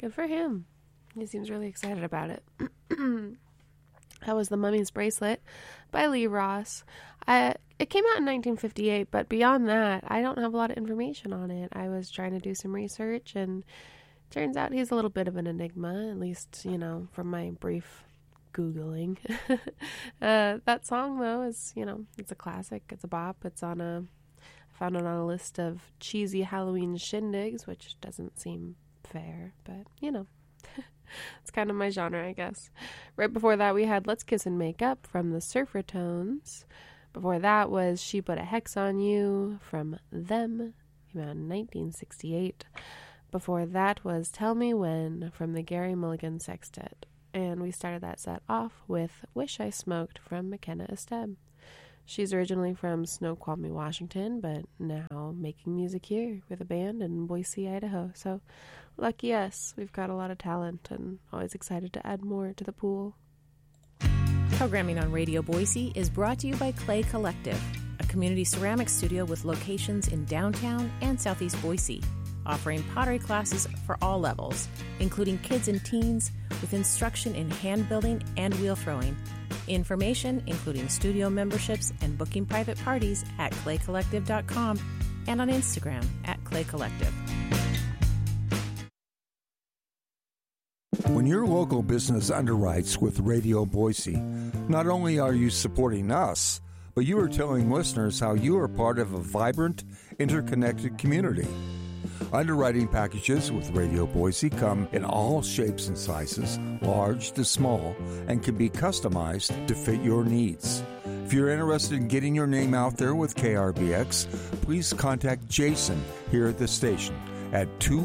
Good for him. He seems really excited about it. That was The Mummy's Bracelet by Lee Ross. It came out in 1958, but beyond that, I don't have a lot of information on it. I was trying to do some research, and turns out he's a little bit of an enigma, at least, from my brief Googling. That song, though, is, it's a classic. It's a bop. I found it on a list of cheesy Halloween shindigs, which doesn't seem fair, but, it's kind of my genre, I guess. Right before that, we had Let's Kiss and Make Up from the Surfertones. Before that was She Put a Hex on You from Them, came out in 1968. Before that was Tell Me When from the Gary Mulligan Sextet. And we started that set off with Wish I Smoked from McKenna Esteb. She's originally from Snoqualmie, Washington, but now making music here with a band in Boise, Idaho. So lucky us, we've got a lot of talent and always excited to add more to the pool. Programming on Radio Boise is brought to you by Clay Collective, a community ceramics studio with locations in downtown and southeast Boise, offering pottery classes for all levels, including kids and teens, with instruction in hand building and wheel throwing. Information, including studio memberships and booking private parties, at claycollective.com and on Instagram at claycollective. When your local business underwrites with Radio Boise, not only are you supporting us, but you are telling listeners how you are part of a vibrant, interconnected community. Underwriting packages with Radio Boise come in all shapes and sizes, large to small, and can be customized to fit your needs. If you're interested in getting your name out there with KRBX, please contact Jason here at the station at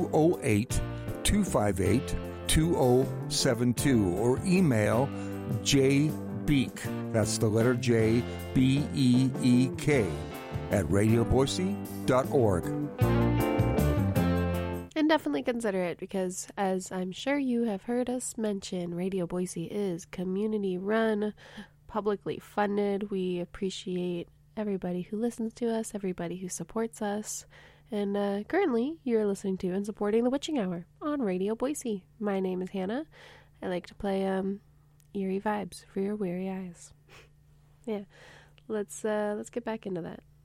208-258-2072 or email jbeek, that's the letter J, B-E-E-K, at radioboise.org. And definitely consider it because, as I'm sure you have heard us mention, Radio Boise is community run, publicly funded. We appreciate everybody who listens to us, everybody who supports us. And currently, you're listening to and supporting The Witching Hour on Radio Boise. My name is Hannah. I like to play eerie vibes for your weary eyes. Yeah, let's get back into that.